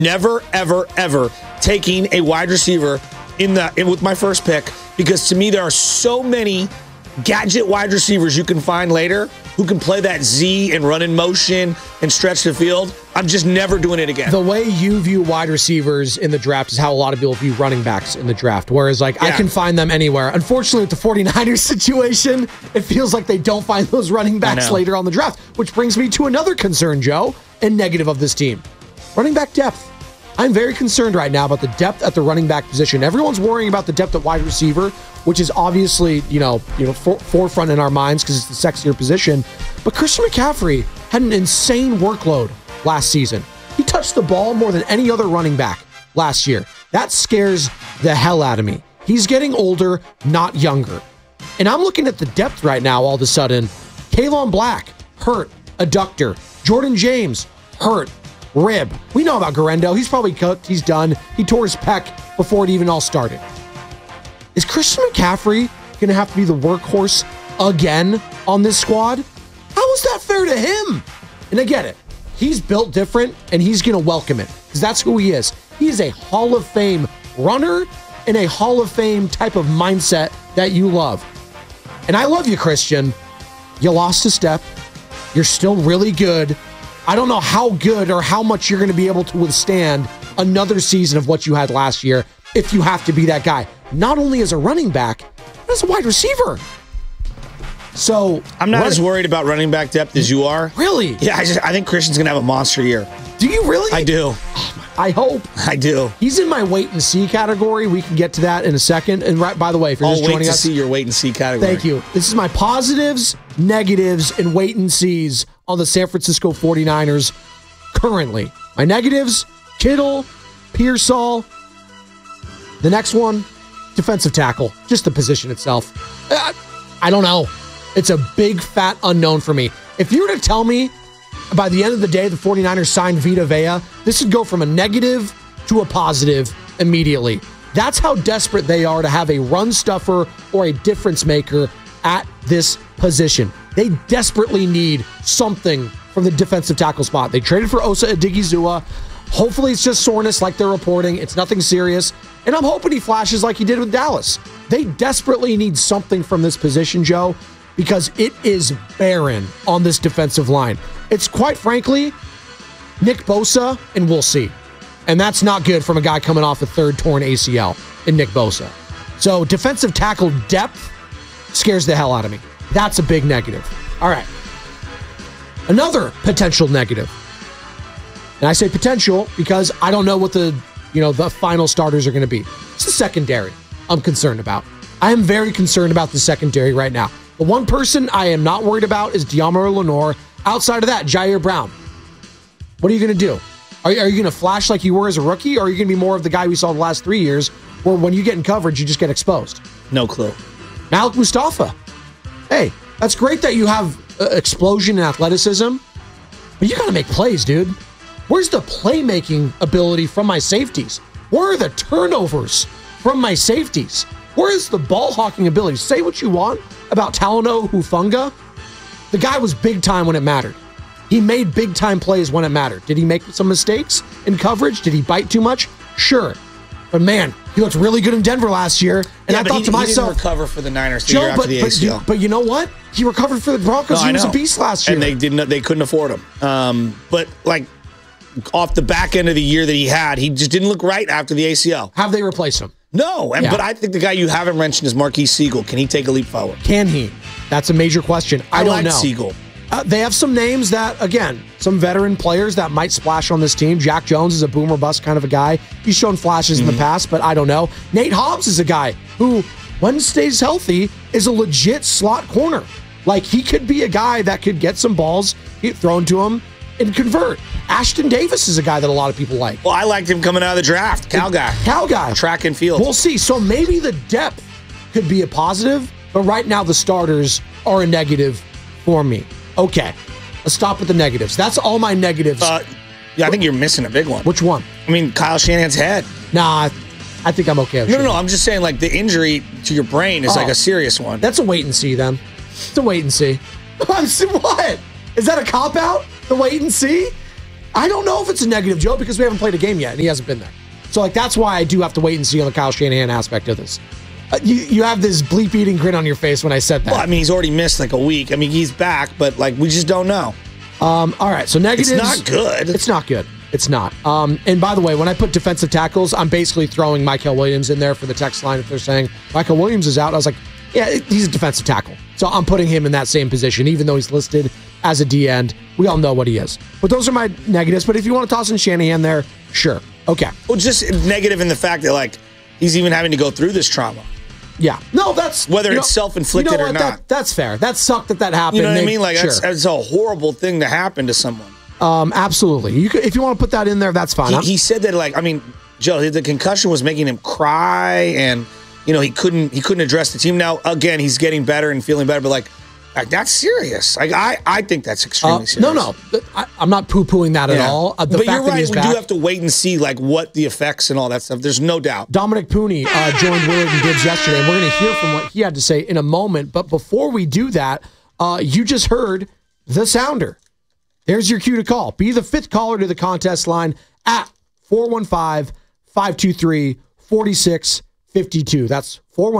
Never, ever, ever taking a wide receiver with my first pick, because to me there are so many gadget wide receivers you can find later who can play that Z and run in motion and stretch the field. I'm just never doing it again. The way you view wide receivers in the draft is how a lot of people view running backs in the draft, whereas I can find them anywhere. Unfortunately, with the 49ers situation, it feels like they don't find those running backs later on the draft, which brings me to another concern, Joe, and negative of this team. Running back depth. I'm very concerned right now about the depth at the running back position. Everyone's worrying about the depth at wide receiver, which is obviously, forefront in our minds because it's the sexier position. But Christian McCaffrey had an insane workload last season. He touched the ball more than any other running back last year. That scares the hell out of me. He's getting older, not younger. And I'm looking at the depth right now all of a sudden. Kayvon Black, hurt, adductor. Jordan James, hurt. Rib. We know about Garendo. He's probably cooked. He's done. He tore his pec before it even all started. Is Christian McCaffrey going to have to be the workhorse again on this squad? How is that fair to him? And I get it. He's built different, and he's going to welcome it because that's who he is. He is a Hall of Fame runner and a Hall of Fame type of mindset that you love. And I love you, Christian. You lost a step. You're still really good. I don't know how good or how much you're going to be able to withstand another season of what you had last year if you have to be that guy, not only as a running back, but as a wide receiver. So I'm not as worried about running back depth as you are. Really? Yeah, I think Christian's going to have a monster year. Do you really? I do. I hope. I do. He's in my wait and see category. We can get to that in a second. And by the way, if you're just joining us, wait to see your wait and see category. Thank you. This is my positives, negatives, and wait and sees on the San Francisco 49ers currently. My negatives, Kittle, Pearsall. The next one, defensive tackle. Just the position itself. I don't know. It's a big, fat unknown for me. If you were to tell me by the end of the day the 49ers signed Vita Vea, this would go from a negative to a positive immediately. That's how desperate they are to have a run stuffer or a difference maker at this position. They desperately need something from the defensive tackle spot. They traded for Osa Odighizuwa. Hopefully it's just soreness like they're reporting. It's nothing serious. And I'm hoping he flashes like he did with Dallas. They desperately need something from this position, Joe, because it is barren on this defensive line. It's quite frankly, Nick Bosa, and we'll see. And that's not good from a guy coming off a third torn ACL in Nick Bosa. So defensive tackle depth scares the hell out of me. That's a big negative. All right. Another potential negative. And I say potential because I don't know what the final starters are going to be. It's the secondary I'm concerned about. I am very concerned about the secondary right now. The one person I am not worried about is Deommodore Lenoir. Outside of that, Jair Brown. What are you going to do? Are you going to flash like you were as a rookie, or are you going to be more of the guy we saw the last 3 years where when you get in coverage, you just get exposed? No clue. Malik Mustafa. Hey, that's great that you have explosion and athleticism, but you got to make plays, dude. Where's the playmaking ability from my safeties? Where are the turnovers from my safeties? Where is the ball hawking ability? Say what you want about Talanoa Hufanga. The guy was big time when it mattered. He made big time plays when it mattered. Did he make some mistakes in coverage? Did he bite too much? Sure. But man, he looked really good in Denver last year. And I thought to myself, he didn't recover for the Niners the year after the ACL. But you know what? He recovered for the Broncos. He was a beast last year. And they couldn't afford him. But like off the back end of the year that he had, he just didn't look right after the ACL. Have they replaced him? No, but I think the guy you haven't mentioned is Marquise Siegel. Can he take a leap forward? Can he? That's a major question. I don't know. Siegel. They have some names that, again, some veteran players that might splash on this team. Jack Jones is a boom or bust kind of a guy. He's shown flashes in the past, but I don't know. Nate Hobbs is a guy who, when stays healthy, is a legit slot corner. Like, he could be a guy that could get some balls thrown to him and convert. Ashton Davis is a guy that a lot of people like. Well, I liked him coming out of the draft. Cal guy. Track and field. We'll see. So maybe the depth could be a positive, but right now the starters are a negative for me. Okay, let's stop with the negatives. That's all my negatives. Yeah, I think you're missing a big one. Which one? I mean, Kyle Shanahan's head. Nah, I think I'm okay with No, I'm just saying, like, the injury to your brain is like a serious one. That's a wait and see, then. It's a wait and see. What? Is that a cop-out? The wait and see? I don't know if it's a negative, Joe, because we haven't played a game yet, and he hasn't been there. So, that's why I do have to wait and see on the Kyle Shanahan aspect of this. You have this bleep-eating grin on your face when I said that. Well, he's already missed a week. He's back, but we just don't know. All right, so negatives. It's not good. It's not good. It's not. And by the way, when I put defensive tackles, I'm basically throwing Mykel Williams in there for the text line. If they're saying Mykel Williams is out, I was like, yeah, he's a defensive tackle. So I'm putting him in that same position, even though he's listed as a D-end. We all know what he is. But those are my negatives. But if you want to toss in Shanahan there, sure. Okay. Well, just negative in the fact that, he's even having to go through this trauma. Yeah. No, that's... Whether it's self-inflicted or not. That's fair. That sucked that happened. You know what I mean? That's a horrible thing to happen to someone. Absolutely. If you want to put that in there, that's fine. He said that, Joe, the concussion was making him cry, and, he couldn't address the team. Now, again, he's getting better and feeling better, but, that's serious. I think that's extremely serious. No. I'm not poo-pooing that at all. But you're right. We do have to wait and see, what the effects and all that stuff. There's no doubt. Dominic Pooney joined Willard and Gibbs yesterday, and we're going to hear from what he had to say in a moment. But before we do that, you just heard the sounder. There's your cue to call. Be the fifth caller to the contest line at 415-523-4652. That's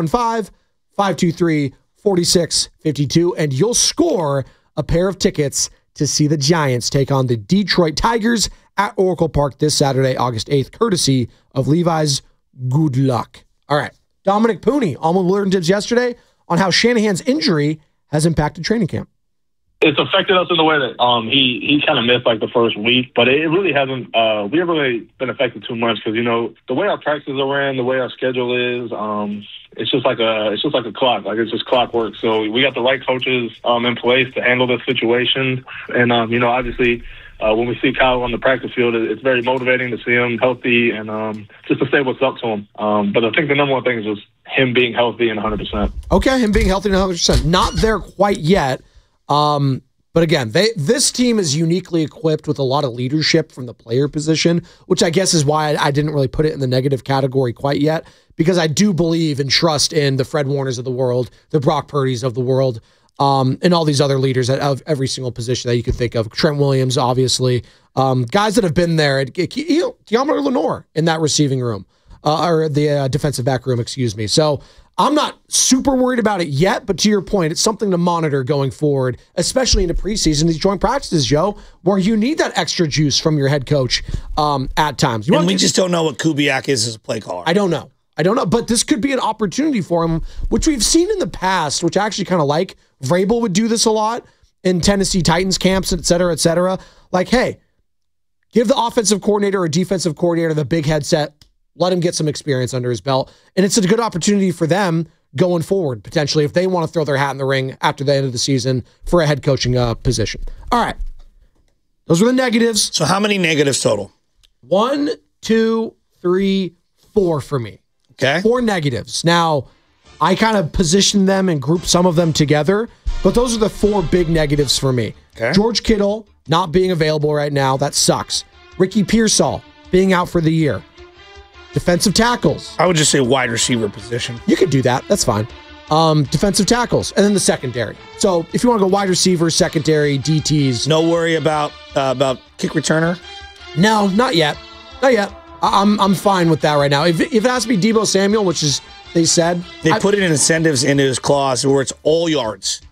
415-523-4652. And you'll score a pair of tickets to see the Giants take on the Detroit Tigers at Oracle Park this Saturday, August 8th, courtesy of Levi's. Good luck. All right. Dominic Pooney on Willard and Gibbs yesterday on how Shanahan's injury has impacted training camp. It's affected us in the way that he kind of missed the first week, but it really hasn't. We haven't really been affected too much because the way our practices are ran, the way our schedule is, it's just like a clock. It's just clockwork. So we got the right coaches in place to handle this situation, and obviously. When we see Kyle on the practice field, it's very motivating to see him healthy and just to say what's up to him. But I think the number one thing is just him being healthy and 100%. Okay, him being healthy and 100%. Not there quite yet. But again, this team is uniquely equipped with a lot of leadership from the player position, which I guess is why I didn't really put it in the negative category quite yet, because I do believe and trust in the Fred Warners of the world, the Brock Purdy's of the world, and all these other leaders of every single position that you could think of. Trent Williams, obviously. Guys that have been there. Deommodore Lenoir in that receiving room, or the defensive back room, excuse me. So I'm not super worried about it yet, but to your point, it's something to monitor going forward, especially in the preseason, these joint practices, Joe, where you need that extra juice from your head coach at times. And we just don't know what Kubiak is as a play caller. I don't know, but this could be an opportunity for him, which we've seen in the past, which I actually kind of like. Vrabel would do this a lot in Tennessee Titans camps, et cetera, et cetera. Hey, give the offensive coordinator or defensive coordinator the big headset, let him get some experience under his belt. And it's a good opportunity for them going forward, potentially, if they want to throw their hat in the ring after the end of the season for a head coaching position. All right. Those were the negatives. So how many negatives total? 1, 2, 3, 4 for me. Okay. 4 negatives. Now, I kind of positioned them and grouped some of them together, but those are the 4 big negatives for me. Okay. George Kittle not being available right now. That sucks. Ricky Pearsall being out for the year. Defensive tackles. I would just say wide receiver position. You could do that. That's fine. Defensive tackles. And then the secondary. So if you want to go wide receiver, secondary, DTs. No worry about kick returner? No, not yet. Not yet. I'm fine with that right now. If it has to be Deebo Samuel, which is, they said. They put it in incentives into his clause where it's all yards.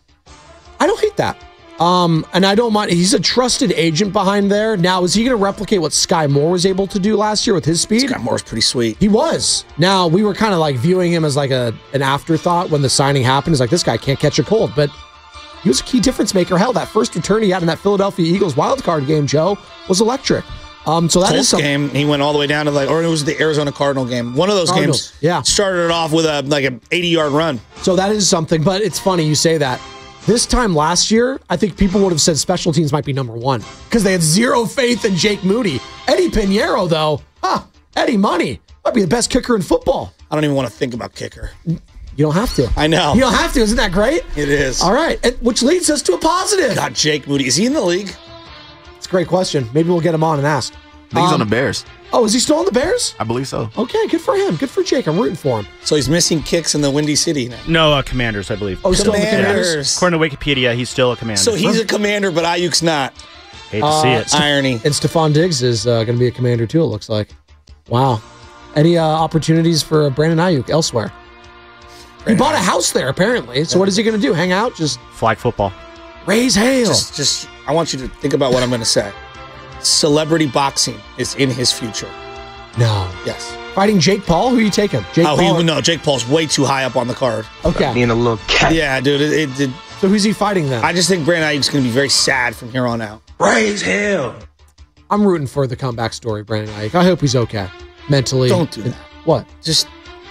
I don't hate that. And I don't mind. He's a trusted agent behind there. Now, is he going to replicate what Sky Moore was able to do last year with his speed? Sky Moore's pretty sweet. He was. Now, we were kind of viewing him as an afterthought when the signing happened. It's this guy can't catch a cold. But he was a key difference maker. Hell, that first return he had in that Philadelphia Eagles wildcard game, Joe, was electric. So that is game. He went all the way down to or it was the Arizona Cardinal game. One of those games. Yeah. Started it off with an 80-yard run. So that is something. But it's funny you say that. This time last year, I think people would have said special teams might be number 1 because they had zero faith in Jake Moody. Eddie Pinheiro, though, Eddie Money might be the best kicker in football. I don't even want to think about kicker. You don't have to. I know. You don't have to. Isn't that great? It is. All right. Which leads us to a positive. God, Jake Moody. Is he in the league? It's a great question. Maybe we'll get him on and ask. I think he's on the Bears. Oh, is he still on the Bears? I believe so. Okay, good for him. Good for Jake. I'm rooting for him. So he's missing kicks in the Windy City now. No, Commanders, I believe. Oh, still in the Commanders? According to Wikipedia, he's still a Commander. So he's a Commander, but Ayuk's not. Hate to see it. Irony. And Stephon Diggs is going to be a Commander too, it looks like. Wow. Any opportunities for Brandon Ayuk elsewhere? He bought a house there, apparently. So what is he going to do? Hang out? Just Flag football. raise hail. Just, I want you to think about what I'm going to say. Celebrity boxing is in his future. No. Yes. Fighting Jake Paul? Who are you taking? Jake Paul? No, Jake Paul's way too high up on the card. Okay. Being a little cat. Yeah, dude. So who's he fighting then? I just think Brandon Ayuk's going to be very sad from here on out. Raise hell. I'm rooting for the comeback story, Brandon Ayuk. I hope he's okay mentally. Don't do that. What? Just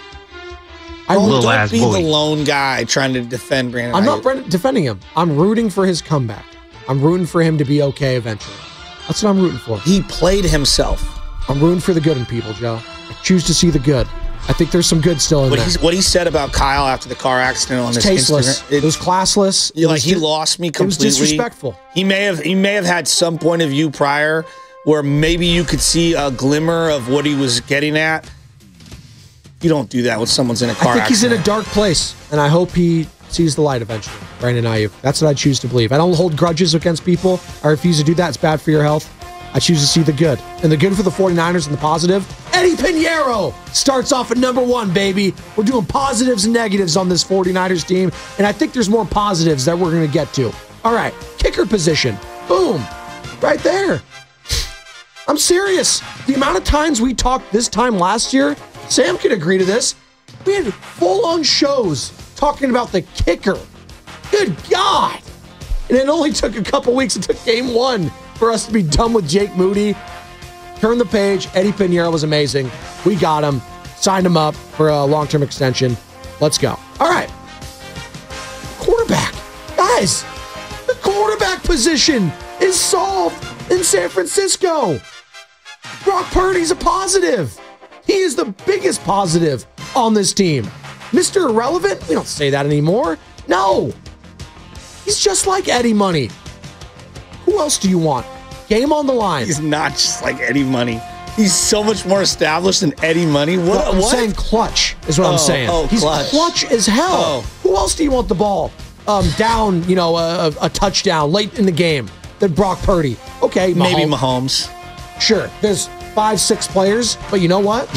I'm Little ass be bully. the lone guy trying to defend Brandon Ayuk. not defending him. I'm rooting for his comeback. I'm rooting for him to be okay eventually. That's what I'm rooting for. He played himself. I'm rooting for the good in people, Joe. I choose to see the good. I think there's some good still in there. What he said about Kyle after the car accident on It's his tasteless. Instagram, It was classless. It was he lost me completely. It was disrespectful. He may have had some point of view prior where maybe you could see a glimmer of what he was getting at. You don't do that when someone's in a car I think he's in accident. a dark place, and I hope he sees the light eventually. Brandon Ayuk. That's what I choose to believe. I don't hold grudges against people. I refuse to do that. It's bad for your health. I choose to see the good. And the good for the 49ers and the positive, Eddie Pinheiro starts off at number 1, baby. We're doing positives and negatives on this 49ers team, and I think there's more positives that we're going to get to. All right, kicker position. Boom. Right there. I'm serious. The amount of times we talked this time last year, Sam can agree to this, we had full-on shows talking about the kicker. Good God. And it only took a couple weeks. It took game 1 for us to be done with Jake Moody. Turn the page. Eddie Pinheiro was amazing. We got him. Signed him up for a long-term extension. Let's go. All right. Quarterback. Guys, the quarterback position is solved in San Francisco. Brock Purdy's a positive. He is the biggest positive on this team. Mr. Irrelevant? We don't say that anymore. No. He's just like Eddie Money. Who else do you want? Game on the line. He's not just like Eddie Money. He's so much more established than Eddie Money. What? I'm saying clutch is what I'm saying. He's clutch as hell. Oh. Who else do you want the ball down, a touchdown late in the game than Brock Purdy? Okay, Maybe Mahomes. Sure, there's 5-6 players, but you know what?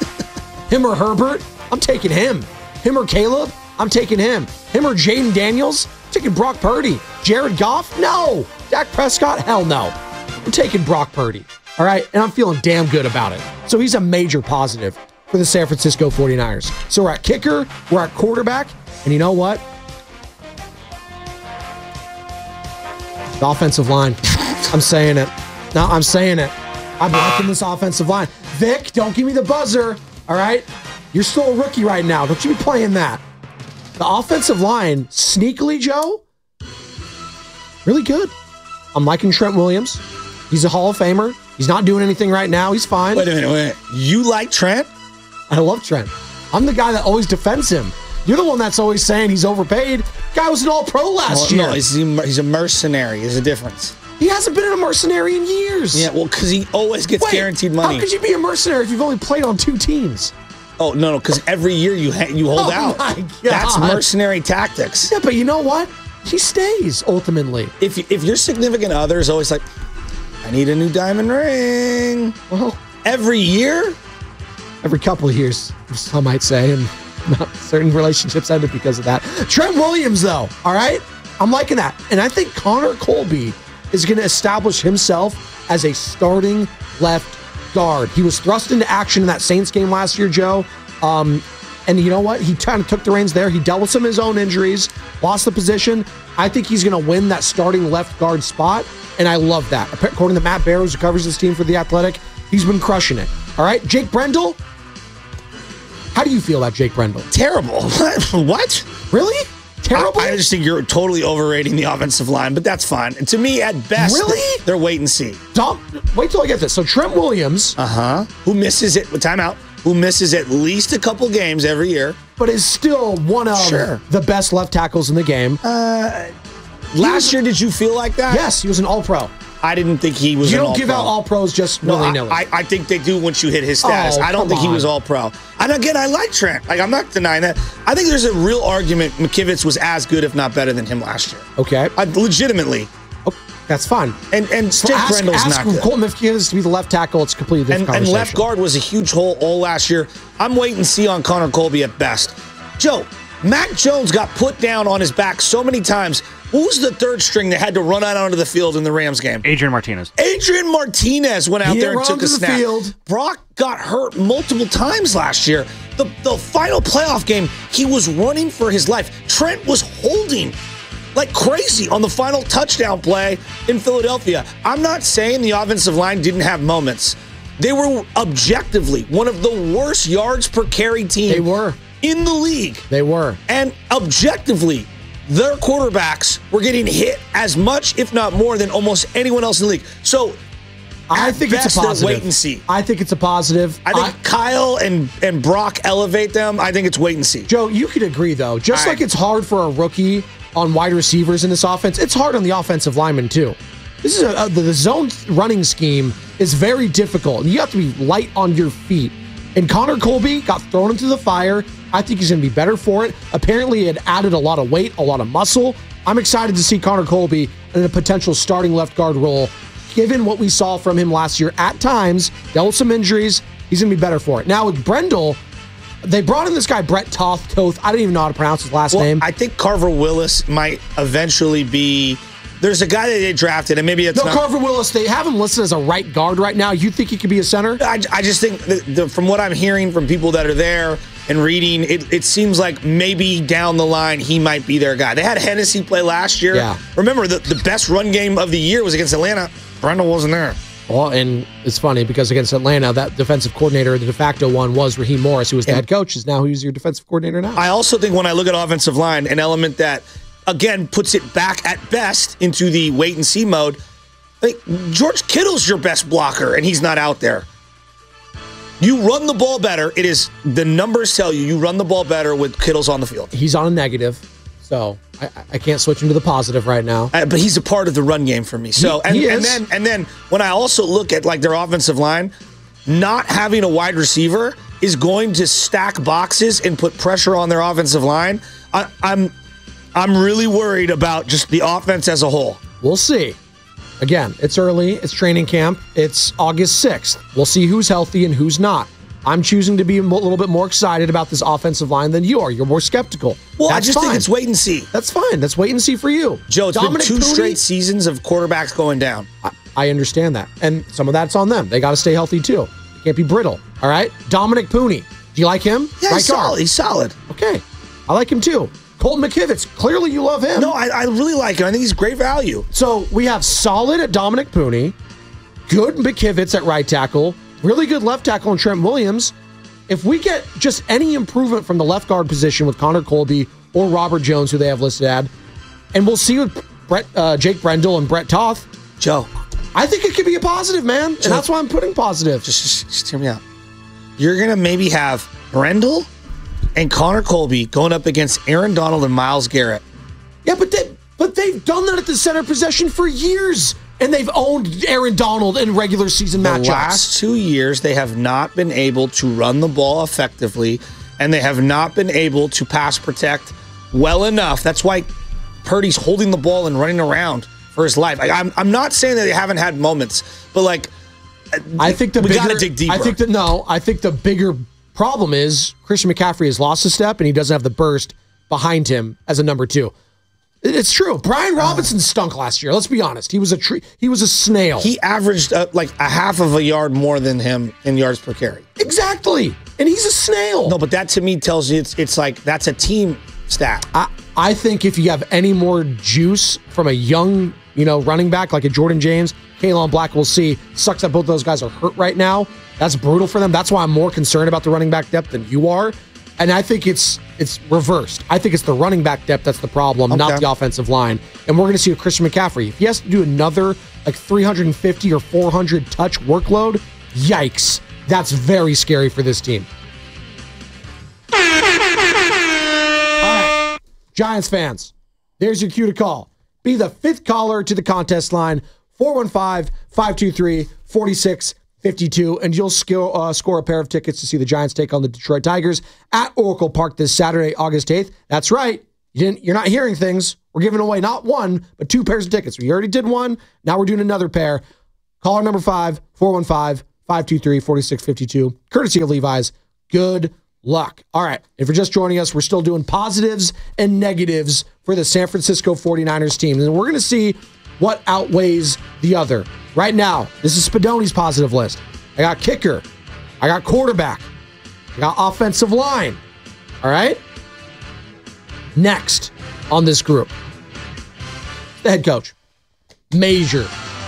Him or Herbert, I'm taking him. Him or Caleb, I'm taking him. Him or Jaden Daniels, I'm taking Brock Purdy. Jared Goff, no. Dak Prescott, hell no. I'm taking Brock Purdy. All right, and I'm feeling damn good about it. So he's a major positive for the San Francisco 49ers. So we're at kicker, we're at quarterback, and you know what? The offensive line. I'm saying it. No, I'm saying it. I'm liking this offensive line. Vic, don't give me the buzzer, all right? You're still a rookie right now. Don't you be playing that. The offensive line, sneakily, Joe, really good. I'm liking Trent Williams. He's a Hall of Famer. He's not doing anything right now. He's fine. Wait a minute. You like Trent? I love Trent. I'm the guy that always defends him. You're the one that's always saying he's overpaid. Guy was an All-Pro last year. No, he's a mercenary. There's a difference. He hasn't been a mercenary in years. Yeah, well, because he always gets guaranteed money. How could you be a mercenary if you've only played on 2 teams? Oh, no, because every year you hold out. My God. That's mercenary tactics. Yeah, but you know what? He stays, ultimately. If your significant other is always like, I need a new diamond ring. Well, every year? Every couple of years, some might say, and certain relationships ended because of that. Trent Williams, though, all right? I'm liking that. And I think Connor Colby is going to establish himself as a starting left guard. He was thrust into action in that Saints game last year, Joe. And you know what? He kind of took the reins there. He dealt with some of his own injuries, lost the position. I think he's going to win that starting left guard spot, and I love that. According to Matt Barrows, who covers this team for The Athletic, he's been crushing it. All right? Jake Brendel? How do you feel about Jake Brendel? Terrible. What? Really? Terrible? I just think you're totally overrating the offensive line, but that's fine. And to me, at best, Really? they're wait and see. Wait till I get this. So Trent Williams, Who misses it with timeout? Who misses at least a couple games every year? but is still one of the best left tackles in the game. Last year, did you feel like that? Yes, he was an All-Pro. I didn't think he was You an don't give out All-Pros just willy-nilly. I think they do once you hit his status. Oh, I don't come think he was on. All-Pro. And again, I like Trent. Like, I'm not denying that. I think there's a real argument McKivitz was as good, if not better, than him last year. Okay. Legitimately. That's fine. And Jake Brendel's not good. Colton McKivitz to be the left tackle. It's completely different And conversation. left guard was a huge hole all last year. I'm waiting to see on Connor Colby at best. Joe, Mac Jones got put down on his back so many times. Who was the third string that had to run out onto the field in the Rams game? Adrian Martinez. Adrian Martinez went out there and took a snap. Field. Brock got hurt multiple times last year. The final playoff game, he was running for his life. Trent was holding like crazy on the final touchdown play in Philadelphia. I'm not saying the offensive line didn't have moments. They were objectively one of the worst yards per carry team in the league. They were. And objectively, their quarterbacks were getting hit as much, if not more, than almost anyone else in the league. So I think it's a positive. Wait and see. I think it's a positive. I think Kyle and Brock elevate them. I think it's wait and see. Joe, you could agree, though. Just like it's hard for a rookie on wide receivers in this offense, it's hard on the offensive linemen, too. This is the zone running scheme is very difficult. You have to be light on your feet. And Connor Colby got thrown into the fire. I think he's going to be better for it. Apparently, it added a lot of weight, a lot of muscle. I'm excited to see Connor Colby in a potential starting left guard role. Given what we saw from him last year, at times, dealt with some injuries, he's going to be better for it. Now, with Brendel, they brought in this guy, Brett Toth. I don't even know how to pronounce his last name. I think Carver Willis might eventually be. There's a guy that they drafted, and maybe it's not. Carver Willis, they have him listed as a right guard right now. You think he could be a center? I just think, from what I'm hearing from people that are there and reading, it seems like maybe down the line he might be their guy. They had Hennessy play last year. Yeah. Remember, the best run game of the year was against Atlanta. Brendel wasn't there. Well, and it's funny because against Atlanta, that defensive coordinator, the de facto one, was Raheem Morris, who was the head coach. Is now who's your defensive coordinator now. I also think when I look at offensive line, an element that, again, puts it back at best into the wait and see mode. Like, George Kittle's your best blocker, and he's not out there. You run the ball better. It is the numbers tell you run the ball better with Kittle's on the field. He's on a negative, so I can't switch him to the positive right now. But he's a part of the run game for me. So and then when I also look at like their offensive line, not having a wide receiver is going to stack boxes and put pressure on their offensive line. I'm really worried about just the offense as a whole. We'll see. Again, it's early. It's training camp. It's August 6th. We'll see who's healthy and who's not. I'm choosing to be a little bit more excited about this offensive line than you are. You're more skeptical. Well, That's I just fine. think it's wait and see. That's fine. That's wait and see for you. Joe, it's Dominic been two Pooney, straight seasons of quarterbacks going down. I understand that. And some of that's on them. They got to stay healthy, too. They can't be brittle. All right? Dominic Pooney. Do you like him? Yeah, he's solid. He's solid. Okay. I like him, too. Colton McKivitz. Clearly you love him. No, I really like him. I think he's great value. So we have solid at Dominic Pooney, good McKivitz at right tackle, really good left tackle in Trent Williams. If we get just any improvement from the left guard position with Connor Colby or Robert Jones, who they have listed at, and we'll see with Jake Brendel and Brett Toth. Joe. I think it could be a positive, man. And that's why I'm putting positive. Just hear me out. You're going to maybe have Brendel and Connor Colby going up against Aaron Donald and Myles Garrett. Yeah, but they've done that at the center possession for years. And they've owned Aaron Donald in regular season matchups. The last 2 years, they have not been able to run the ball effectively, and they have not been able to pass protect well enough. That's why Purdy's holding the ball and running around for his life. Like, I'm not saying that they haven't had moments, but like, I think we got to dig deeper. I think the bigger problem is Christian McCaffrey has lost a step, and he doesn't have the burst behind him as a number two. It's true. Brian Robinson stunk last year. Let's be honest. He was a snail. He averaged like a half of a yard more than him in yards per carry. Exactly. And he's a snail. No, but that to me tells you it's like that's a team stat. I think if you have any more juice from a young, running back like a Jordan James, Kalen Black, we'll see. Sucks that both those guys are hurt right now. That's brutal for them. That's why I'm more concerned about the running back depth than you are. And I think it's reversed. I think it's the running back depth that's the problem, not the offensive line. And we're going to see a Christian McCaffrey. If he has to do another 350 or 400 touch workload, yikes. That's very scary for this team. All right, Giants fans, there's your cue to call. Be the fifth caller to the contest line, 415-523-4652, and you'll score a pair of tickets to see the Giants take on the Detroit Tigers at Oracle Park this Saturday, August 8th. That's right. You're not hearing things. We're giving away not one, but 2 pairs of tickets. We already did one. Now we're doing another pair. Caller number 5, 415-523-4652. Courtesy of Levi's. Good luck. All right. If you're just joining us, we're still doing positives and negatives for the San Francisco 49ers team. And we're going to see what outweighs the other. Right now, this is Spadoni's positive list. I got kicker. I got quarterback. I got offensive line. All right? Next on this group, the head coach. Major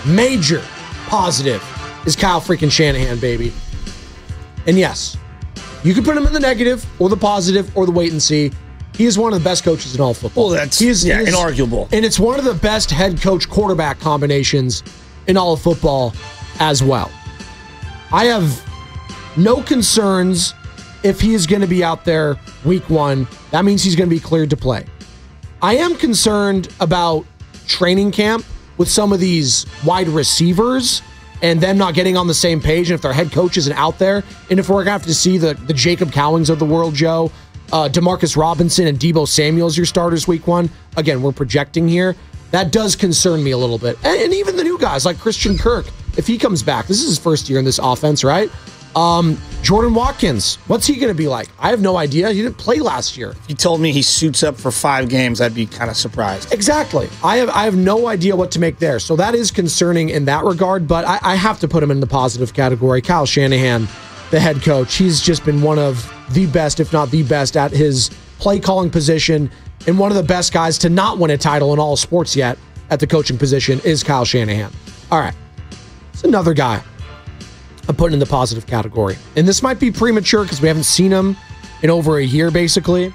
positive is Kyle freaking Shanahan, baby. And yes, you can put him in the negative or the positive or the wait and see. He is one of the best coaches in all football. Well, that's inarguable. And it's one of the best head coach quarterback combinations in all of football as well. I have no concerns if he is going to be out there week 1. That means he's going to be cleared to play. I am concerned about training camp with some of these wide receivers and them not getting on the same page, and if their head coach isn't out there, and if we're going to have to see the Jacob Cowings of the world, Joe, Demarcus Robinson and Deebo Samuel as your starters week 1. Again, we're projecting here. That does concern me a little bit. And even the new guys like Christian Kirk, if he comes back, this is his first year in this offense, right? Jordan Watkins, what's he going to be like? I have no idea. He didn't play last year. If he told me he suits up for 5 games, I'd be kind of surprised. Exactly. I have no idea what to make there. So that is concerning in that regard, but I have to put him in the positive category. Kyle Shanahan, the head coach, he's just been one of the best, if not the best, at his play calling position, and one of the best guys to not win a title in all sports yet at the coaching position is Kyle Shanahan. All right. It's another guy I'm putting in the positive category. And this might be premature because we haven't seen him in over a year, basically.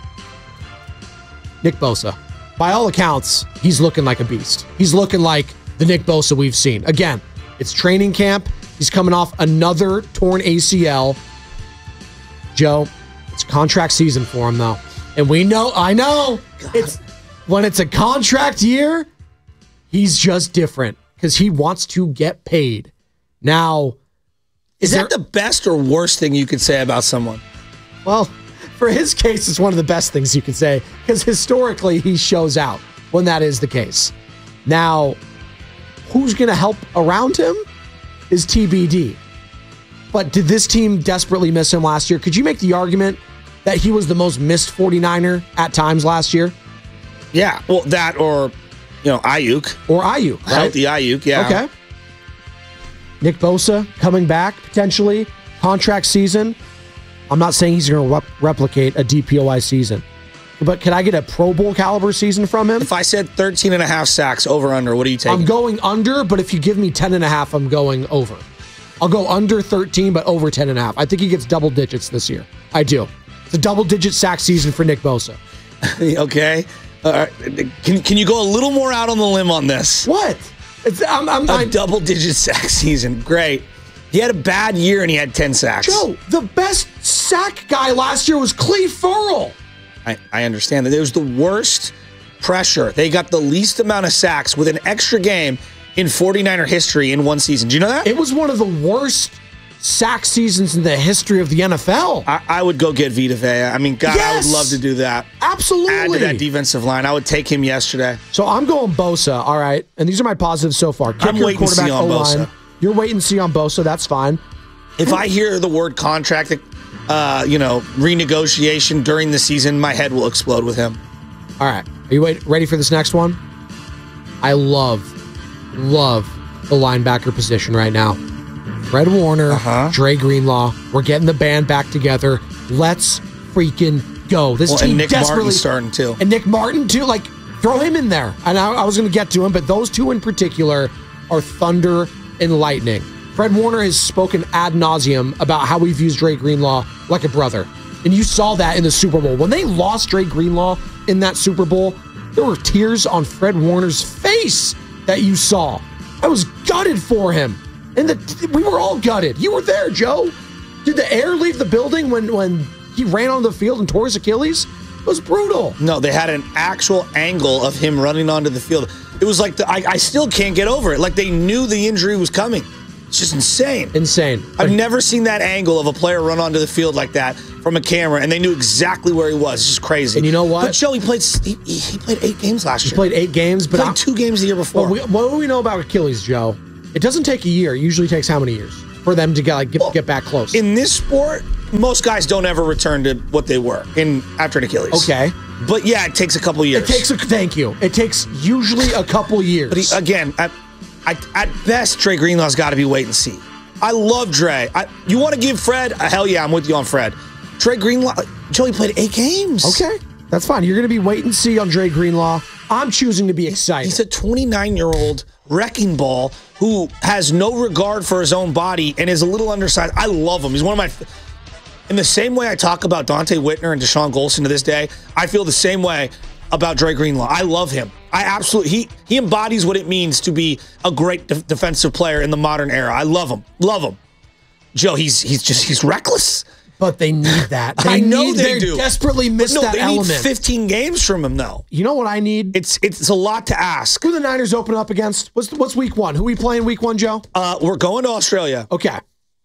Nick Bosa. By all accounts, he's looking like a beast. He's looking like the Nick Bosa we've seen. Again, it's training camp. He's coming off another torn ACL. Joe, it's contract season for him, though. And I know, it's when it's a contract year, he's just different because he wants to get paid. Now, is that the best or worst thing you could say about someone? Well, for his case, it's one of the best things you could say because historically he shows out when that is the case. Now, who's going to help around him is TBD. But did this team desperately miss him last year? Could you make the argument that he was the most missed 49er at times last year? Yeah, well, that or, Ayuk. Or Ayuk, right? Healthy Ayuk, yeah. Okay. Nick Bosa coming back, potentially. Contract season. I'm not saying he's going to replicate a DPOY season. But can I get a Pro Bowl caliber season from him? If I said 13.5 sacks over under, what are you taking? I'm going under, but if you give me 10.5, I'm going over. I'll go under 13, but over 10.5. I think he gets double digits this year. I do. It's a double-digit sack season for Nick Bosa. Okay. Can you go a little more out on the limb on this? What? A double-digit sack season. Great. He had a bad year and he had 10 sacks. Joe, the best sack guy last year was Cleve Furl. I understand that. It was the worst pressure. They got the least amount of sacks with an extra game in 49er history in one season. Do you know that? It was one of the worst sack seasons in the history of the NFL. I would go get Vita Vea. I mean, God, yes! I would love to do that. Absolutely. Add to that defensive line. I would take him yesterday. So I'm going Bosa, all right? And these are my positives so far. I'm waiting to see on Bosa. You're waiting to see on Bosa. That's fine. If I hear the word contract, renegotiation during the season, my head will explode with him. All right. Are you ready for this next one? I love the linebacker position right now. Fred Warner, Dre Greenlaw. We're getting the band back together. Let's freaking go. This team and Nick desperately Martin starting too. And Nick Martin too. Like, throw him in there. And I was going to get to him, but those two in particular are thunder and lightning. Fred Warner has spoken ad nauseum about how he views Dre Greenlaw like a brother. And you saw that in the Super Bowl. When they lost Dre Greenlaw in that Super Bowl, there were tears on Fred Warner's face that you saw. I was gutted for him. And we were all gutted. You were there, Joe. Did the air leave the building when he ran on the field and tore his Achilles? It was brutal. No, they had an actual angle of him running onto the field. It was like, I still can't get over it. Like they knew the injury was coming. It's just insane. Insane. I've never seen that angle of a player run onto the field like that from a camera, and they knew exactly where he was. It's just crazy. And you know what? But Joe, he played 8 games last year. He played 8 games, but played 2 games the year before. What do we know about Achilles, Joe? It doesn't take a year. It usually takes how many years for them to get back close? In this sport, most guys don't ever return to what they were after an Achilles. Okay. But yeah, it takes a couple years. Thank you. It takes usually a couple years. But again, at best, Dre Greenlaw's got to be wait and see. I love Dre. You want to give Fred? Hell yeah, I'm with you on Fred. Dre Greenlaw, Joey played 8 games. Okay, that's fine. You're going to be wait and see on Dre Greenlaw. I'm choosing to be excited. He's a 29-year-old wrecking ball who has no regard for his own body and is a little undersized. I love him. He's one of my... In the same way I talk about Dante Whitner and Deshaun Golson to this day, I feel the same way about Dre Greenlaw. I love him. I absolutely... He embodies what it means to be a great defensive player in the modern era. I love him. Love him. Joe, he's reckless. But they need that. I know they do. Desperately miss that element. They need 15 games from him, though. You know what I need? It's a lot to ask. Who the Niners open up against? What's week 1? Who we playing week 1, Joe? We're going to Australia. Okay.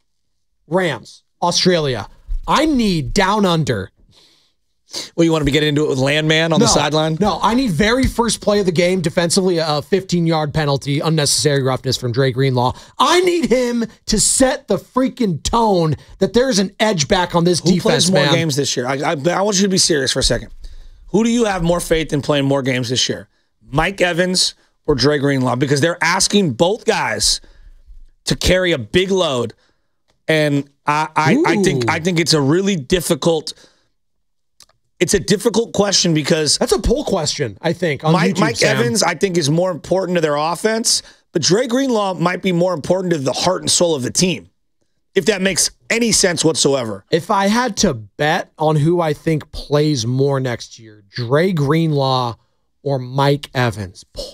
Rams, Australia. I need down under. Well, you want to be getting into it with Landman on the sideline? No, I need very first play of the game, defensively, a 15-yard penalty, unnecessary roughness from Dre Greenlaw. I need him to set the freaking tone that there's an edge back on this defense, Who plays more games this year? I want you to be serious for a second. Who do you have more faith in playing more games this year? Mike Evans or Dre Greenlaw? Because they're asking both guys to carry a big load, and I think it's a really difficult... It's a difficult question because... That's a poll question, I think, on YouTube, Mike Sam. Evans, I think, is more important to their offense, but Dre Greenlaw might be more important to the heart and soul of the team, if that makes any sense whatsoever. If I had to bet on who I think plays more next year, Dre Greenlaw or Mike Evans, boy.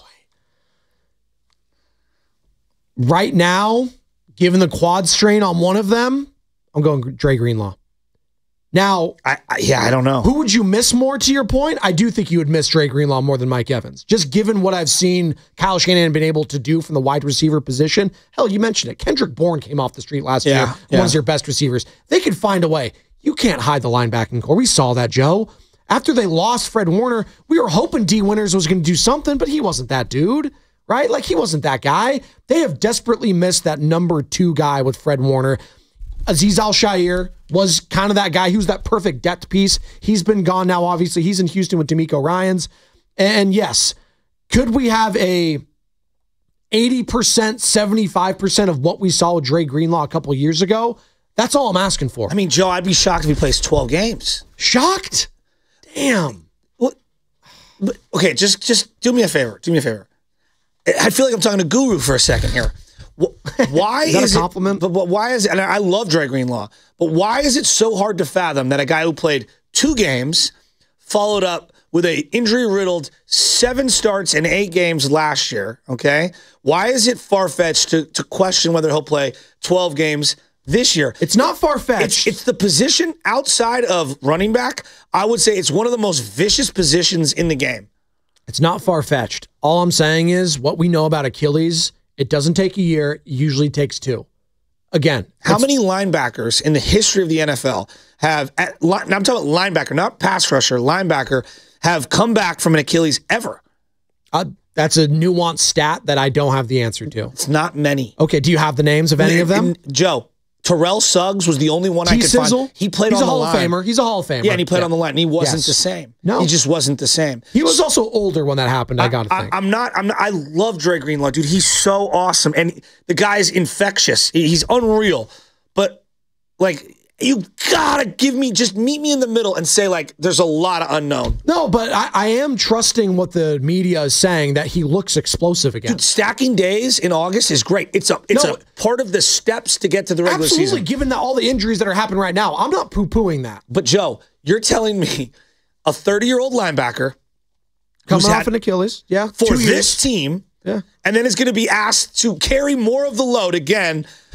Right now, given the quad strain on one of them, I'm going Dre Greenlaw. Now, I don't know. Who would you miss more, to your point? I do think you would miss Dre Greenlaw more than Mike Evans. Just given what I've seen Kyle Shanahan been able to do from the wide receiver position. Hell, you mentioned it. Kendrick Bourne came off the street last year. One of your best receivers. They could find a way. You can't hide the linebacking core. We saw that, Joe. After they lost Fred Warner, we were hoping D. Winters was going to do something, but he wasn't that dude, right? Like, he wasn't that guy. They have desperately missed that number 2 guy with Fred Warner. Azeez Al-Shaair was kind of that guy. He was that perfect depth piece. He's been gone now, obviously. He's in Houston with DeMeco Ryans. And yes, could we have a 80%, 75% of what we saw with Dre Greenlaw a couple of years ago? That's all I'm asking for. I mean, Joe, I'd be shocked if he plays 12 games. Shocked? Damn. What? Okay, just do me a favor. Do me a favor. I feel like I'm talking to Guru for a second here. Why is that a compliment? But why is it? And I love Dre Greenlaw, but why is it so hard to fathom that a guy who played 2 games followed up with a injury-riddled 7 starts in 8 games last year? Okay, why is it far-fetched to question whether he'll play 12 games this year? It's not far-fetched. It's the position outside of running back. I would say it's one of the most vicious positions in the game. It's not far-fetched. All I'm saying is what we know about Achilles. It doesn't take a year. It usually takes 2. Again, how many linebackers in the history of the NFL have, now I'm talking about linebacker, not pass rusher, linebacker, have come back from an Achilles ever? That's a nuanced stat that I don't have the answer to. It's not many. Okay, do you have the names of any of them? Joe, Terrell Suggs was the only one I could find. He played on the line. He's a Hall of Famer. Yeah, and he played on the line, and he wasn't the same. No. He just wasn't the same. He was also older when that happened, I gotta think. I love Dre Greenlaw, dude. He's so awesome, and the guy's infectious. He's unreal. But, like, you gotta meet me in the middle and say, like, there's a lot of unknown. No, but I am trusting what the media is saying, that he looks explosive again. Dude, stacking days in August is great. It's a part of the steps to get to the regular season. Absolutely, given all the injuries that are happening right now. I'm not poo-pooing that. But, Joe, you're telling me a 30-year-old linebacker coming off an Achilles, for this team, and then is going to be asked to carry more of the load again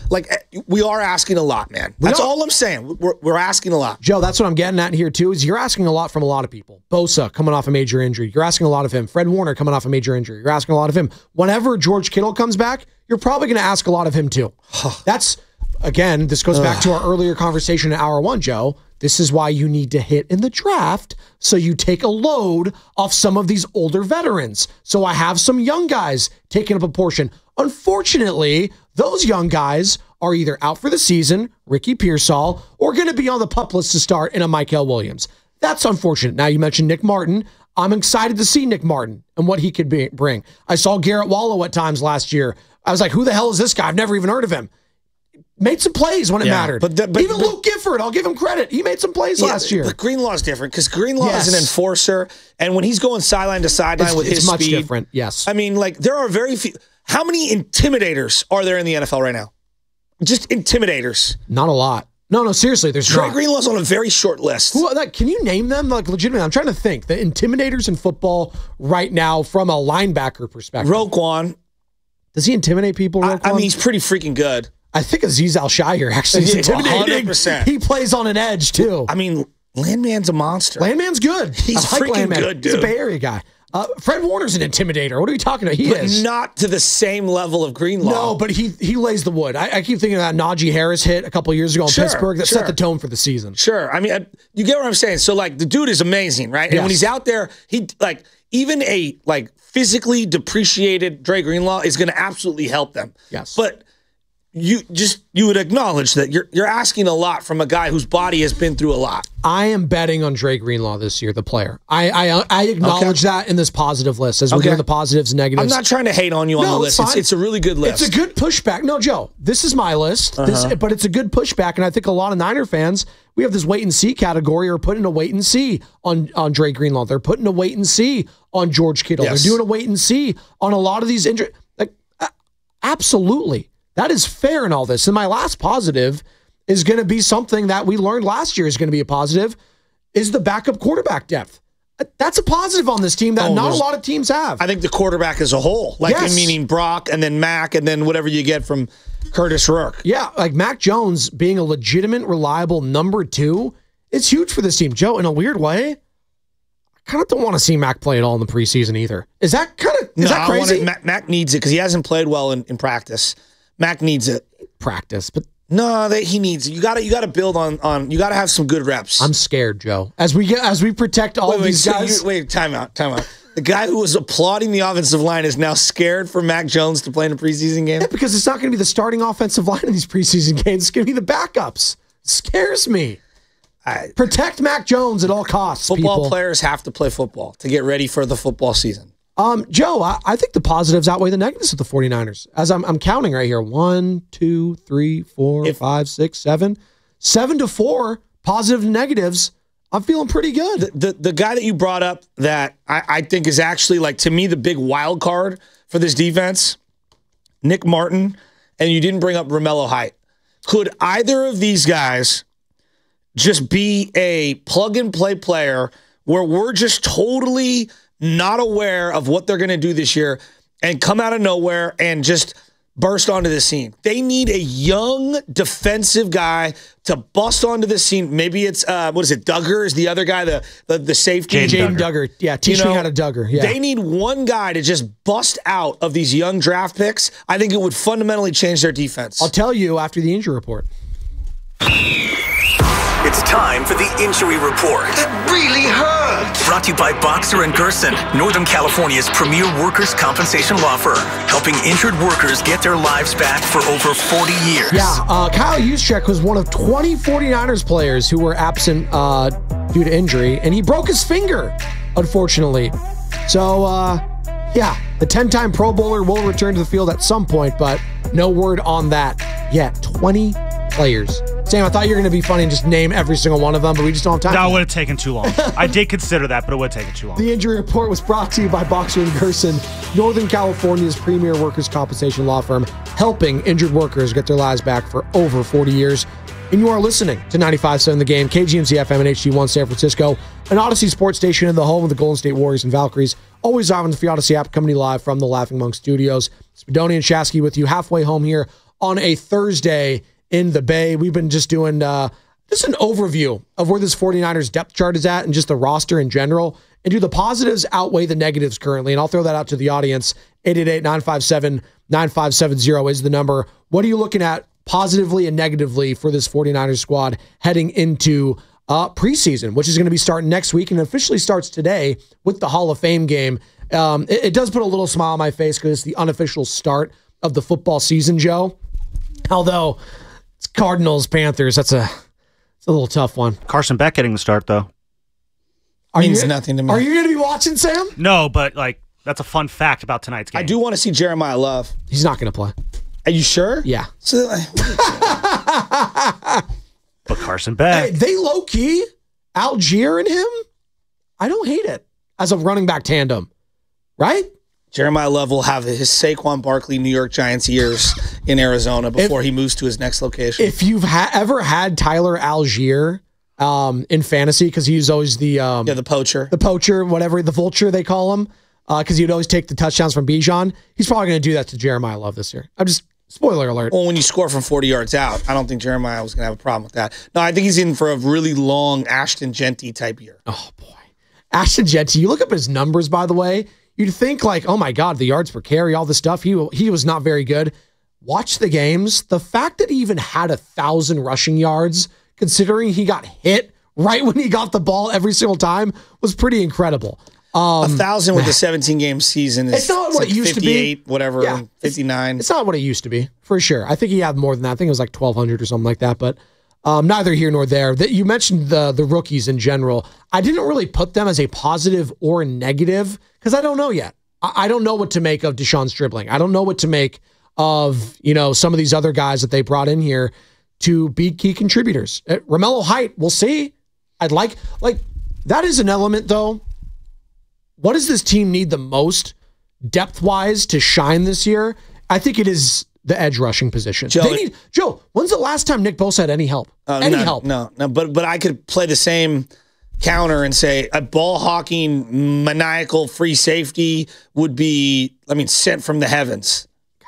like we are asking a lot, man. That's all I'm saying. We're asking a lot. Joe, that's what I'm getting at here too, is you're asking a lot from a lot of people. Bosa coming off a major injury. You're asking a lot of him. Fred Warner coming off a major injury. You're asking a lot of him. Whenever George Kittle comes back, you're probably going to ask a lot of him too. That's, again, this goes back to our earlier conversation in hour one, Joe. This is why you need to hit in the draft so you take a load off some of these older veterans. So I have some young guys taking up a portion. Unfortunately, those young guys are either out for the season, Ricky Pearsall, or going to be on the PUP list to start in a Mykel Williams. That's unfortunate. Now, you mentioned Nick Martin. I'm excited to see Nick Martin and what he could bring. I saw Garrett Wallow at times last year. I was like, who the hell is this guy? I've never even heard of him. Made some plays when it mattered. But even Luke Gifford, I'll give him credit. He made some plays last year. But Greenlaw's different because Greenlaw is an enforcer, and when he's going sideline to sideline with his speed, it's much different. Yes, I mean, like there are very few. How many intimidators are there in the NFL right now? Just intimidators. Not a lot. No, seriously, there's Trey Greenlaw's on a very short list. Can you name them? Like legitimately, I'm trying to think. The intimidators in football right now from a linebacker perspective. Roquan. Does he intimidate people, Roquan? I mean, he's pretty freaking good. I think Azeez Al-Shaair actually is intimidating. 100%. He plays on an edge, too. I mean, Landman's a monster. Landman's good. He's freaking good, dude. He's a Bay Area guy. Fred Warner's an intimidator. What are we talking about? He is. Not to the same level of Greenlaw. No, but he lays the wood. I keep thinking of that Najee Harris hit a couple years ago in Pittsburgh that set the tone for the season. Sure. I mean, you get what I'm saying? So, like, the dude is amazing, right? And when he's out there, he, like, even a, like, physically depreciated Dre Greenlaw is going to absolutely help them. Yes. But you would acknowledge that you're asking a lot from a guy whose body has been through a lot. I am betting on Dre Greenlaw this year, the player. I acknowledge that in this positive list as we're doing the positives and negatives. I'm not trying to hate on you on the list. It's a really good list. It's a good pushback. No, Joe, this is my list, but it's a good pushback, and I think a lot of Niner fans, we have this wait and see category, are putting a wait and see on Dre Greenlaw. They're putting a wait and see on George Kittle. Yes. They're doing a wait and see on a lot of these injuries. Absolutely. That is fair in all this. And my last positive is going to be something that we learned last year is going to be a positive, is the backup quarterback depth. That's a positive on this team that not a lot of teams have. I think the quarterback as a whole, meaning Brock and then Mac and then whatever you get from Curtis Rourke. Yeah, like Mac Jones being a legitimate, reliable number 2, it's huge for this team. Joe, in a weird way, I kind of don't want to see Mac play at all in the preseason either. Is that crazy? Mac needs it because he hasn't played well in practice. Mac needs it. Practice, but no, he needs it. You got to build on. You got to have some good reps. I'm scared, Joe. As we protect all these guys. Time out. The guy who was applauding the offensive line is now scared for Mac Jones to play in a preseason game. Yeah, because it's not going to be the starting offensive line in these preseason games. It's going to be the backups. It scares me. Protect Mac Jones at all costs. Football players have to play football to get ready for the football season. Joe, I think the positives outweigh the negatives of the 49ers. As I'm counting right here. 1, 2, 3, 4, 5, 6, 7. 7 to 4 positive and negatives. I'm feeling pretty good. The guy that you brought up that I think is actually, like, to me, the big wild card for this defense, Nick Martin, and you didn't bring up Romello Height. Could either of these guys just be a plug-and-play player where we're just totally not aware of what they're going to do this year and come out of nowhere and just burst onto the scene? They need a young defensive guy to bust onto the scene. Maybe it's, Duggar is the other guy, the safety. Jaden Duggar. Yeah, teach me how to Duggar. Yeah. They need one guy to just bust out of these young draft picks. I think it would fundamentally change their defense. I'll tell you after the injury report. It's time for the injury report. It really hurts. Brought to you by Boxer & Gerson, Northern California's premier workers' compensation law firm, helping injured workers get their lives back for over 40 years. Yeah, Kyle Juszczyk was one of 20 49ers players who were absent due to injury, and he broke his finger, unfortunately. So, the 10-time Pro Bowler will return to the field at some point, but no word on that yet. 20 players. Sam, I thought you were going to be funny and just name every single one of them, but we just don't have time. That would have taken too long. I did consider that, but it would have taken too long. The injury report was brought to you by Boxer & Gerson, Northern California's premier workers' compensation law firm, helping injured workers get their lives back for over 40 years. And you are listening to 95.7 The Game, KGMZ FM and HD1 San Francisco, an Odyssey sports station in the home of the Golden State Warriors and Valkyries. Always live on the free Odyssey app, coming to you live from the Laughing Monk Studios. Spadoni and Shasky with you halfway home here on a Thursday in the Bay. We've been just doing just an overview of where this 49ers depth chart is at and just the roster in general. And do the positives outweigh the negatives currently? And I'll throw that out to the audience. 888-957-9570 is the number. What are you looking at positively and negatively for this 49ers squad heading into preseason, which is going to be starting next week and officially starts today with the Hall of Fame game. It does put a little smile on my face because it's the unofficial start of the football season, Joe. Although it's Cardinals, Panthers, it's a little tough one. Carson Beck getting the start, though. Means nothing to me. Are you going to be watching, Sam? No, but that's a fun fact about tonight's game. I do want to see Jeremiah Love. He's not going to play. Are you sure? Yeah. So, But Carson Beck. Hey, they low-key, Algier and him, I don't hate it as a running back tandem, right? Jeremiah Love will have his Saquon Barkley New York Giants years in Arizona before he moves to his next location. If you've ever had Tyler Algier in fantasy, because he's always the poacher, whatever, the vulture they call him, because he'd always take the touchdowns from Bijan, he's probably going to do that to Jeremiah Love this year. Spoiler alert. Well, when you score from 40 yards out, I don't think Jeremiah was going to have a problem with that. No, I think he's in for a really long Ashton Genty type year. Oh, boy. Ashton Genty, you look up his numbers, by the way, you'd think oh my God, the yards per carry, all this stuff. He was not very good. Watch the games. The fact that he even had 1,000 rushing yards, considering he got hit right when he got the ball every single time, was pretty incredible. 1,000 with the 17-game season is it's not what it used to be. Whatever, yeah, 59. It's not what it used to be, for sure. I think he had more than that. I think it was like 1,200 or something like that, but neither here nor there. You mentioned the rookies in general. I didn't really put them as a positive or negative because I don't know yet. I don't know what to make of Deshaun's dribbling. I don't know what to make of some of these other guys that they brought in here to be key contributors. Romello Height, we'll see. I'd like that is an element, though. What does this team need the most depth-wise to shine this year? I think it is the edge rushing position. Joe, when's the last time Nick Bosa had any help? Help? No. But I could play the same counter and say a ball-hawking, maniacal free safety would be, sent from the heavens.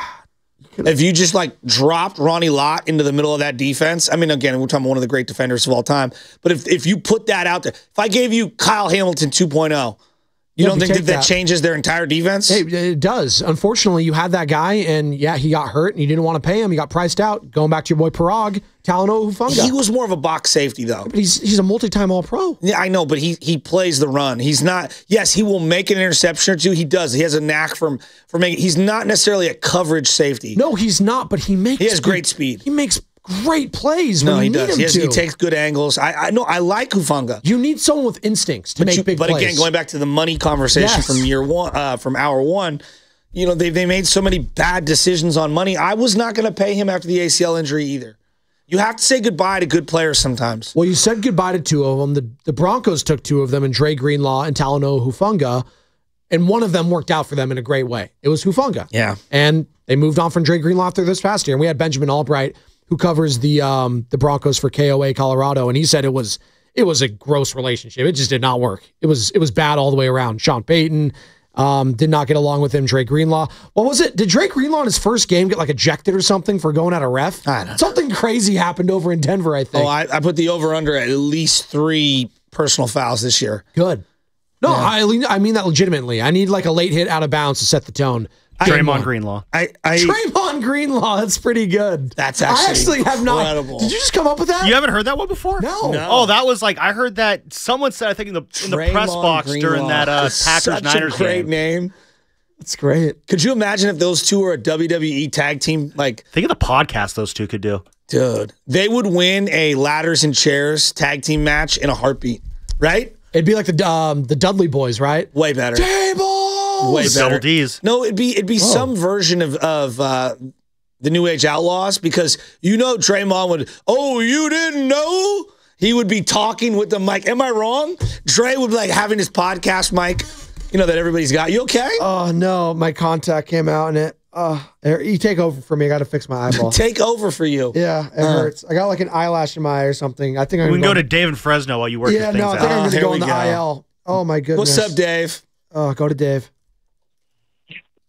If you just dropped Ronnie Lott into the middle of that defense, again, we're talking about one of the great defenders of all time. But if you put that out there, if I gave you Kyle Hamilton 2.0, you don't think that changes their entire defense? Hey, it does. Unfortunately, you had that guy, and he got hurt, and you didn't want to pay him. He got priced out. Going back to your boy Parag, Talanoa Hufanga. He was more of a box safety, though. But he's a multi-time All-Pro. Yeah, I know, but he plays the run. He's not. Yes, he will make an interception or two. He does. He has a knack for making. He's not necessarily a coverage safety. No, he's not. But he has great speed. He makes great plays when you need him to. He takes good angles. I know. I like Hufanga. You need someone with instincts to make big plays. But again, going back to the money conversation from year one, from hour one, they made so many bad decisions on money. I was not going to pay him after the ACL injury either. You have to say goodbye to good players sometimes. Well, you said goodbye to two of them. The Broncos took two of them, and Dre Greenlaw and Talanoa Hufanga, and one of them worked out for them in a great way. It was Hufanga. Yeah. And they moved on from Dre Greenlaw after this past year. And we had Benjamin Albright, who covers the Broncos for KOA Colorado, and he said it was a gross relationship. It just did not work. It was bad all the way around. Sean Payton did not get along with him. Dre Greenlaw. What was it? Did Dre Greenlaw in his first game get ejected or something for going at a ref? I don't know. Something crazy happened over in Denver, I think. Oh, I put the over-under at least 3 personal fouls this year. Good. No, yeah. I mean that legitimately. I need a late hit out of bounds to set the tone. Draymond Greenlaw. Draymond Greenlaw. That's pretty good. That's actually have incredible. Not. Did you just come up with that? You haven't heard that one before? No. Oh, that was I heard that someone said, I think in the press box Greenlaw during that Packers-Niners game. Great name. That's great. Could you imagine if those two were a WWE tag team? Think of the podcast those two could do. Dude, they would win a ladders and chairs tag team match in a heartbeat, right? It'd be like the Dudley Boys, right? Way better. Tables! Way better. Double D's. No, it'd be some version of the New Age Outlaws, because Draymond would, you didn't know? He would be talking with the mic. Am I wrong? Dre would be having his podcast mic, that everybody's got. You okay? Oh, no. My contact came out and it, you take over for me. I got to fix my eyeball. Take over for you. Yeah, it hurts. I got an eyelash in my eye or something. I think I'm we can go to Dave in Fresno while you work your things out. I think I'm going to go on the IL. Oh, my goodness. What's up, Dave? Oh, go to Dave.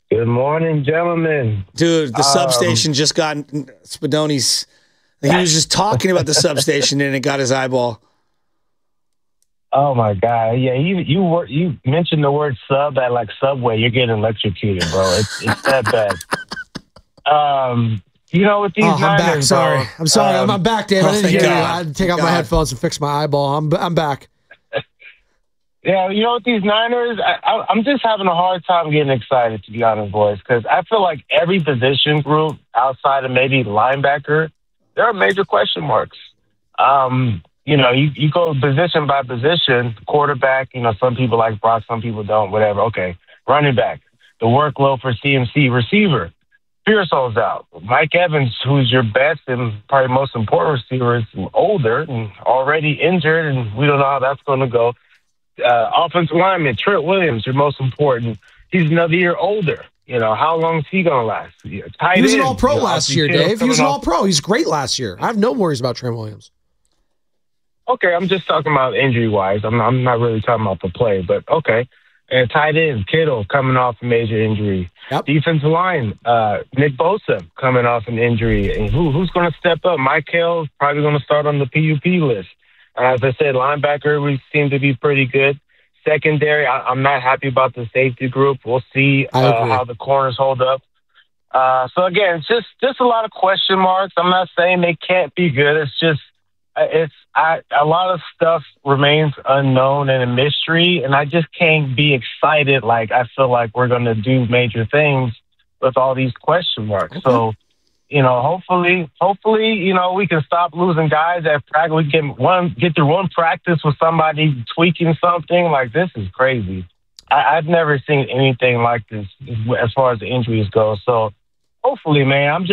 Good morning, gentlemen. Dude, the substation just got Spadoni's. He was just talking about the substation and it got his eyeball. Oh my God! Yeah, you mentioned the word sub at like Subway. You're getting electrocuted, bro. It's that bad. With these Niners, I'm back. Sorry, bro, I'm sorry. I'm back, Dave. I didn't hear you. I had to take out my headphones and fix my eyeball. I'm back. Yeah, with these Niners, I'm just having a hard time getting excited, to be honest, boys, because I feel like every position group outside of maybe linebacker, there are major question marks. You go position by position, quarterback, some people like Brock, some people don't, whatever. Okay, running back, the workload for CMC, receiver, Pearsall's out. Mike Evans, who's your best and probably most important receiver, is older and already injured, and we don't know how that's going to go. Offensive lineman, Trent Williams, your most important. He's another year older. How long is he going to last? He was an all-pro last year, Dave. He was an all-pro. He's great last year. I have no worries about Trent Williams. Okay, I'm just talking about injury-wise. I'm not really talking about the play, but okay. And tight end, Kittle, coming off a major injury. Yep. Defensive line, Nick Bosa, coming off an injury. And who's going to step up? Mike Hill's probably going to start on the PUP list. As I said, linebacker, we seem to be pretty good. Secondary, I'm not happy about the safety group. We'll see how the corners hold up. So, again, it's just a lot of question marks. I'm not saying they can't be good. It's just a lot of stuff remains unknown and a mystery, and I just can't be excited like I feel like we're going to do major things with all these question marks. Okay. So, hopefully, we can stop losing guys at practice. We can get through one practice with somebody tweaking something. Like, this is crazy. I've never seen anything like this as far as the injuries go. So, hopefully, man, I'm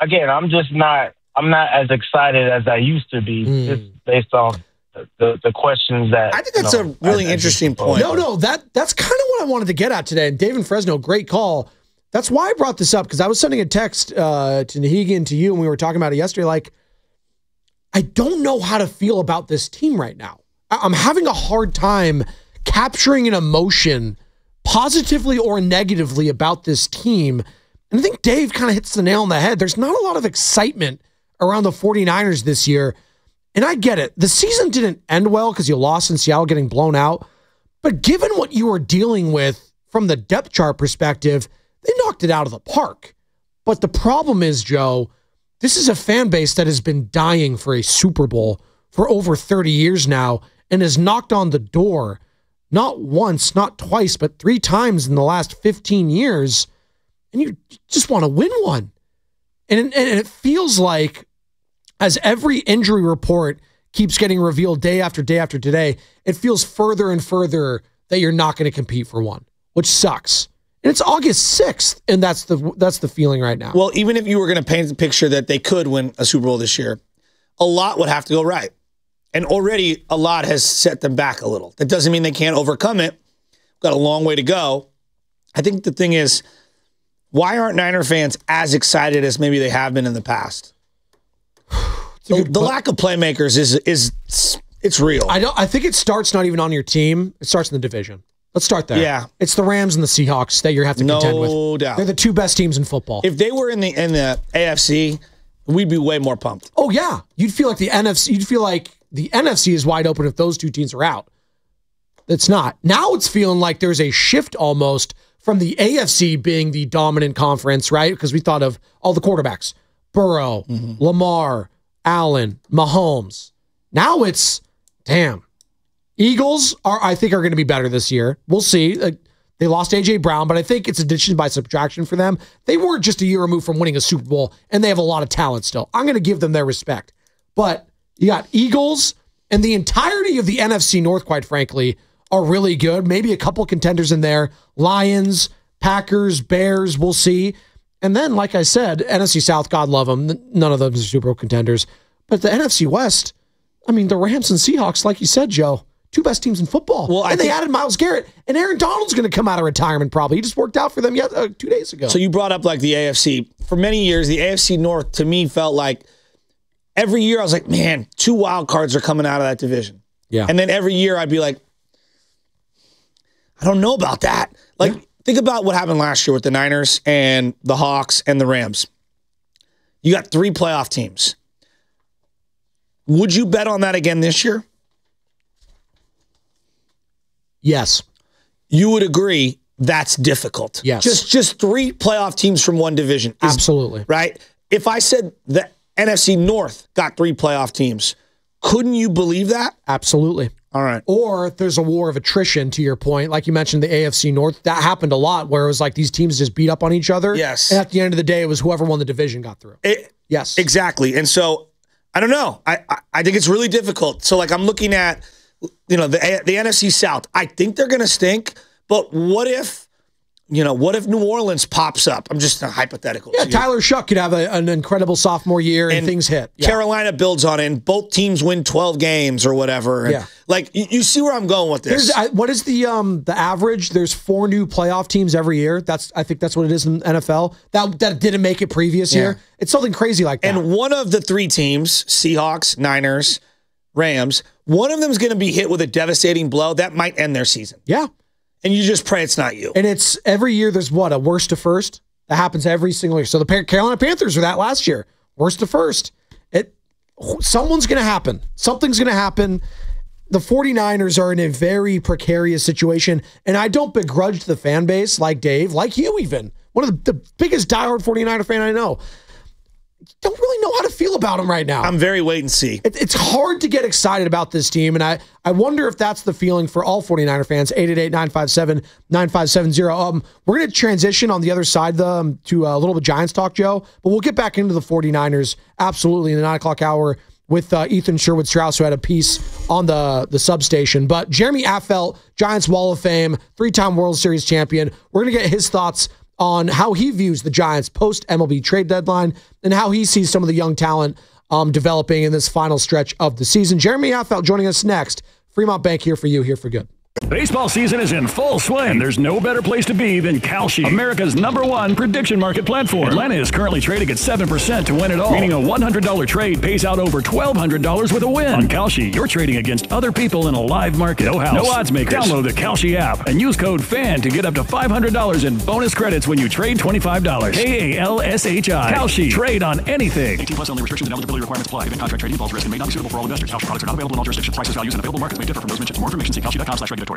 not as excited as I used to be, just based on the questions that. I think that's a really interesting point. No, that's kind of what I wanted to get at today. And Dave in Fresno, great call. That's why I brought this up, because I was sending a text to Nahiga and to you, and we were talking about it yesterday. Like, I don't know how to feel about this team right now. I'm having a hard time capturing an emotion, positively or negatively, about this team. And I think Dave kind of hits the nail on the head. There's not a lot of excitement around the 49ers this year. And I get it. The season didn't end well because you lost in Seattle, getting blown out. But given what you were dealing with from the depth chart perspective, they knocked it out of the park. But the problem is, Joe, this is a fan base that has been dying for a Super Bowl for over 30 years now and has knocked on the door not once, not twice, but 3 times in the last 15 years. And you just want to win one. And it feels like, as every injury report keeps getting revealed day after day after day, it feels further and further that you're not going to compete for one, which sucks. And it's August 6th, and that's the feeling right now. Well, even if you were going to paint the picture that they could win a Super Bowl this year, a lot would have to go right. And already a lot has set them back a little. That doesn't mean they can't overcome it. Got a long way to go. I think the thing is, why aren't Niner fans as excited as maybe they have been in the past? The lack of playmakers is it's real. I think it starts not even on your team. It starts in the division. Let's start there. Yeah. It's the Rams and the Seahawks that you have to contend with. No doubt. They're the 2 best teams in football. If they were in the AFC, we'd be way more pumped. Oh yeah. You'd feel like the NFC is wide open if those 2 teams are out. It's not. Now it's feeling like there's a shift almost from the AFC being the dominant conference, right? Because we thought of all the quarterbacks. Burrow, Lamar, Allen, Mahomes. Now it's, damn. Eagles I think are going to be better this year. We'll see. They lost A.J. Brown, but I think it's addition by subtraction for them. They were just a year removed from winning a Super Bowl, and they have a lot of talent still. I'm going to give them their respect. But you got Eagles, and the entirety of the NFC North, quite frankly, are really good. Maybe a couple contenders in there. Lions, Packers, Bears, we'll see. And then, like I said, NFC South, God love them. None of them are Super Bowl contenders. But the NFC West, I mean, the Rams and Seahawks, like you said, Joe, 2 best teams in football. Well, and they added Myles Garrett. And Aaron Donald's going to come out of retirement probably. He just worked out for them 2 days ago. So you brought up like the AFC. For many years, the AFC North, to me, felt like every year I was like, man, 2 wild cards are coming out of that division. Yeah. And then every year I'd be like, I don't know about that. Like, think about what happened last year with the Niners and the Hawks and the Rams. You got 3 playoff teams. Would you bet on that again this year? Yes. You would agree that's difficult. Yes. Just 3 playoff teams from one division. Absolutely. Right? If I said the NFC North got 3 playoff teams, couldn't you believe that? Absolutely. All right. Or if there's a war of attrition, to your point, like you mentioned, the AFC North, that happened a lot where it was like these teams just beat up on each other. Yes. And at the end of the day, it was whoever won the division got through. Yes. Exactly. And so, I don't know. I think it's really difficult. So, like, I'm looking at, the NFC South. I think they're going to stink, but what if New Orleans pops up? I'm just hypothetical. Yeah, Tyler Shuck could have an incredible sophomore year and things hit. Yeah. Carolina builds on it, and both teams win 12 games or whatever. And, you see where I'm going with this. What is the average? There's 4 new playoff teams every year. I think that's what it is in NFL. That didn't make it previous year. It's something crazy like that. And one of the 3 teams, Seahawks, Niners, Rams, one of them is going to be hit with a devastating blow that might end their season. Yeah. And you just pray it's not you. And it's every year there's a worst to first? That happens every single year. So the Carolina Panthers were that last year. Worst to first. Someone's going to happen. Something's going to happen. The 49ers are in a very precarious situation, and I don't begrudge the fan base like Dave, like you even. One of the biggest diehard 49er fan I know. Don't really know how to feel about them right now. I'm very wait and see. It's hard to get excited about this team, and I wonder if that's the feeling for all 49er fans. 888-957-9570. We're going to transition on the other side to a little bit Giants talk, Joe, but we'll get back into the 49ers absolutely in the 9 o'clock hour with Ethan Sherwood-Strauss, who had a piece on the substation. But Jeremy Affeldt, Giants Wall of Fame, 3-time World Series champion. We're going to get his thoughts on how he views the Giants post-MLB trade deadline and how he sees some of the young talent developing in this final stretch of the season. Jeremy Affeldt joining us next. Fremont Bank here for you, here for good. Baseball season is in full swing. There's no better place to be than Kalshi, America's #1 prediction market platform. Atlanta is currently trading at 7% to win it all, meaning a $100 trade pays out over $1,200 with a win. On Kalshi, you're trading against other people in a live market. No house, no odds makers. Download the Kalshi app and use code FAN to get up to $500 in bonus credits when you trade $25. KALSHI. Kalshi. Trade on anything. 18+ only. Restrictions and eligibility requirements apply. Event contract trading involves risk and may not be suitable for all investors. Kalshi products are not available in all jurisdictions. Prices, values, and available markets may differ from those mentioned. For more information, see Kalshi.com/regulatory